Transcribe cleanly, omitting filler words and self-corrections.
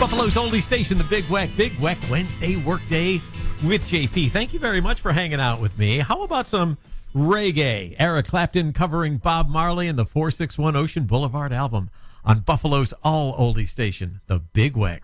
Buffalo's oldie station, the Big Weck Wednesday workday with JP. Thank you very much for hanging out with me. How about some reggae? Eric Clapton covering Bob Marley and the 461 Ocean Boulevard album on Buffalo's all oldie station, the Big Weck.